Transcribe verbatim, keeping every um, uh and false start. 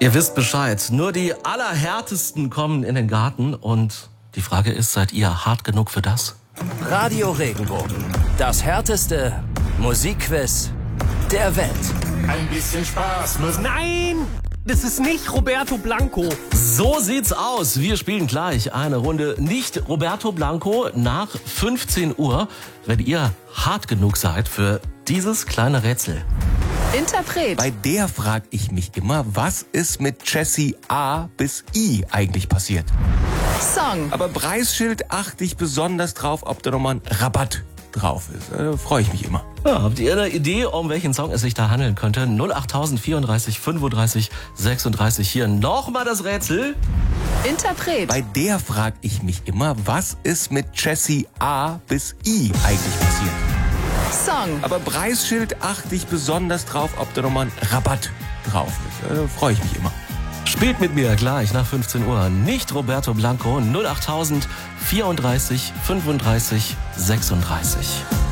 Ihr wisst Bescheid, nur die Allerhärtesten kommen in den Garten und die Frage ist, seid ihr hart genug für das? Radio Regenbogen, das härteste Musikquiz der Welt. Ein bisschen Spaß muss... Nein, das ist nicht Roberto Blanco. So sieht's aus. Wir spielen gleich eine Runde nicht Roberto Blanco nach fünfzehn Uhr, wenn ihr hart genug seid für dieses kleine Rätsel. Interpret. Bei der frage ich mich immer, was ist mit Jessie A bis I eigentlich passiert? Song. Aber Preisschild achte ich besonders drauf, ob da nochmal ein Rabatt drauf ist. Da freue ich mich immer. Ja, habt ihr eine Idee, um welchen Song es sich da handeln könnte? null acht vierunddreißig fünfunddreißig sechsunddreißig. Hier nochmal das Rätsel. Interpret. Bei der frage ich mich immer, was ist mit Jessie A bis I eigentlich passiert? Song. Aber Preisschild achte ich besonders drauf, ob da nochmal ein Rabatt drauf ist. Da freue ich mich immer. Spielt mit mir gleich nach fünfzehn Uhr. Nicht Roberto Blanco. null acht vierunddreißig fünfunddreißig sechsunddreißig.